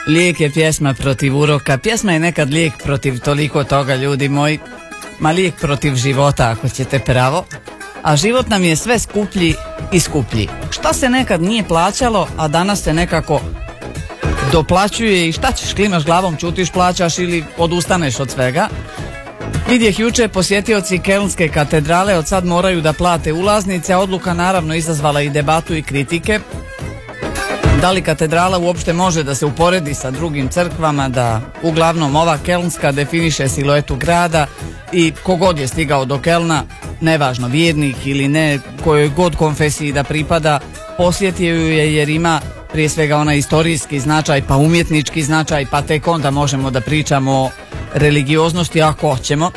Lijek je pjesma protiv uroka. Pjesma je nekad lijek protiv toliko toga, ljudi moji. Ma lijek protiv života, ako ćete pravo. A život nam je sve skuplji i skuplji. Šta se nekad nije plaćalo, a danas se nekako doplaćuje i šta ćeš, klimaš glavom, čutiš, plaćaš ili odustaneš od svega. Vidjeh juče, posjetioci Kelnske katedrale od sad moraju da plate ulaznice, a odluka naravno izazvala i debatu i kritike. Da li katedrala uopšte može da se uporedi sa drugim crkvama, da uglavnom ova Kelnska definiše siluetu grada i kogod je stigao do Kelna, nevažno vjernik ili ne, kojoj god konfesiji da pripada, posjetio ju je jer ima prije svega onaj istorijski značaj, pa umjetnički značaj, pa tek onda možemo da pričamo o religioznosti ako hoćemo.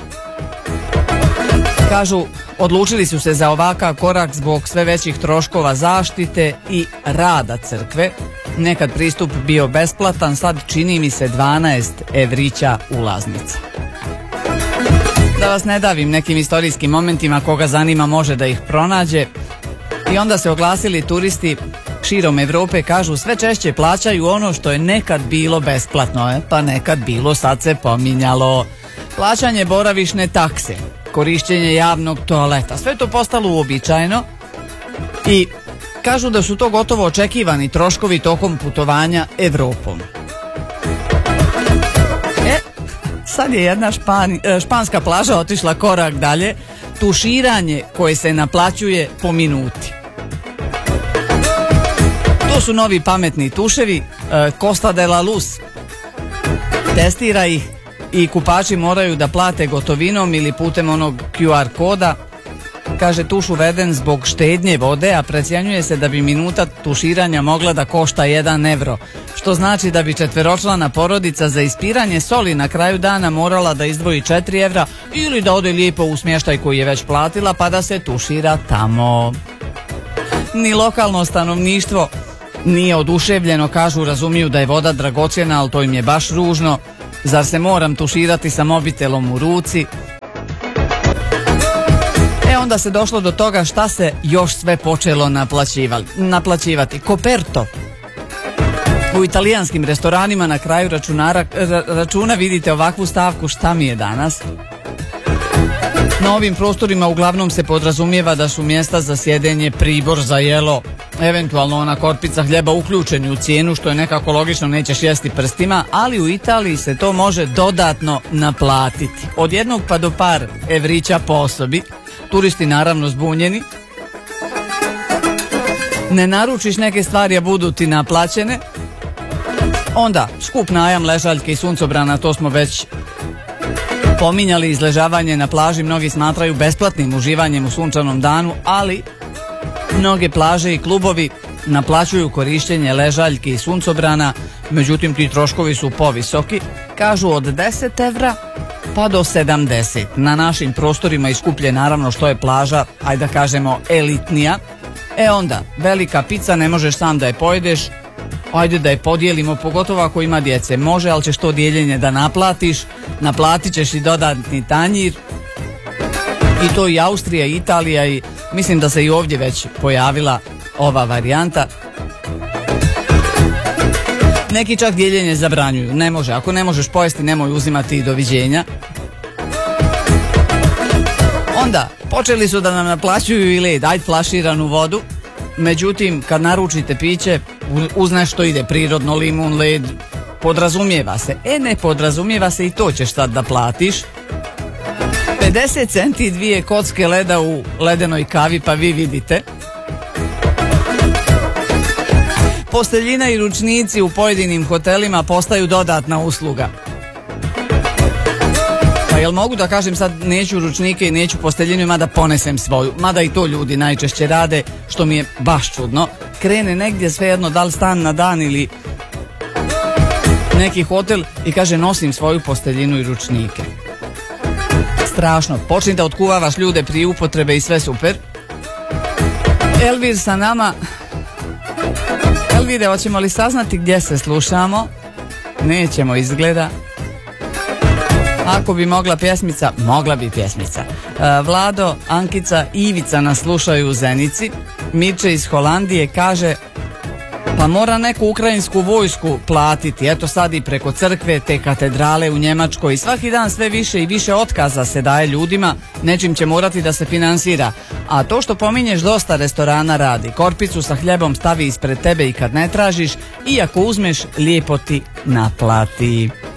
Kažu, odlučili su se za ovakav korak zbog sve većih troškova zaštite i rada crkve. Nekad pristup bio besplatan, sad čini mi se 12 evrića ulaznica. Da vas ne davim nekim istorijskim momentima, koga zanima može da ih pronađe. I onda se oglasili turisti širom Evrope, kažu sve češće plaćaju ono što je nekad bilo besplatno, pa nekad bilo, sad se pominjalo. Plaćanje boravišne takse, korišćenje javnog toaleta, sve to postalo uobičajeno i kažu da su to gotovo očekivani troškovi tokom putovanja Evropom. Sad je jedna španska plaža otišla korak dalje, tuširanje koje se naplaćuje po minuti. To su novi pametni tuševi, Costa de la Luz testira ih i kupači moraju da plate gotovinom ili putem onog QR koda. Kaže, tuš uveden zbog štednje vode, a procjenjuje se da bi minuta tuširanja mogla da košta 1 evro, što znači da bi četveročlana porodica za ispiranje soli na kraju dana morala da izdvoji 4 evra ili da ode lijepo u smještaj koji je već platila pa da se tušira tamo. Ni lokalno stanovništvo nije oduševljeno, kažu, razumiju da je voda dragocjena, ali to im je baš ružno. Zar se moram tuširati sa mobitelom u ruci? Onda se došlo do toga šta se još sve počelo naplaćivati. Koperto. U italijanskim restoranima na kraju računa vidite ovakvu stavku, šta mi je danas. Na ovim prostorima uglavnom se podrazumijeva da su mjesta za sjedenje, pribor za jelo, eventualno ona korpica hljeba uključeni u cijenu, što je nekako logično, nećeš jesti prstima, ali u Italiji se to može dodatno naplatiti. Od 1 pa do par evrića po osobi. Turisti naravno zbunjeni. Ne naručiš neke stvari, a budu ti naplaćene. Onda skup najam ležaljke i suncobrana, to smo već pominjali. Izležavanje na plaži mnogi smatraju besplatnim uživanjem u sunčanom danu, ali mnoge plaže i klubovi naplaćuju korištenje ležaljki i suncobrana, međutim ti troškovi su povisoki, kažu od 10 evra pa do 70. Na našim prostorima iskuplje naravno što je plaža, ajde da kažemo elitnija. Onda, velika pizza, ne možeš sam da je pojedeš, ajde da je podijelimo, pogotovo ako ima djece. Može, ali ćeš to dijeljenje da naplatiš, naplatit ćeš i dodatni tanjir. I to i Austrija, i Italija, i mislim da se i ovdje već pojavila ova varijanta. Neki čak dijeljenje zabranjuju, ne može, ako ne možeš pojesti nemoj uzimati i doviđenja. Onda počeli su da nam naplaćuju i led, ajde flaširanu vodu, međutim kad naručite piće uz nešto ide prirodno, limun, led, podrazumijeva se. Ne podrazumijeva se i to ćeš sad da platiš. 50 centi 2 kocke leda u ledenoj kavi, pa vi vidite. Posteljina i ručnici u pojedinim hotelima postaju dodatna usluga. Pa jel mogu da kažem sad neću ručnike i neću posteljinu, mada ponesem svoju, mada i to ljudi najčešće rade, što mi je baš čudno. Krene negdje, svejedno da li stan na dan ili neki hotel, i kaže nosim svoju posteljinu i ručnike. Strašno, počni da otkuvavaš ljude prije upotrebe i sve super. Elvir sa nama. Elvire, hoćemo li saznati gdje se slušamo? Nećemo, izgleda. Ako bi mogla pjesmica, mogla bi pjesmica. Vlado, Ankica i Ivica nas slušaju u Zenici. Mirče iz Holandije kaže Pa mora neku ukrajinsku vojsku platiti, eto sad i preko crkve, te katedrale u Njemačkoj. Svaki dan sve više i više otkaza se daje ljudima, nečim će morati da se finansira. A to što pominješ, dosta restorana radi. Korpicu sa hljebom stavi ispred tebe i kad ne tražiš, iako uzmeš, lijepo ti naplati.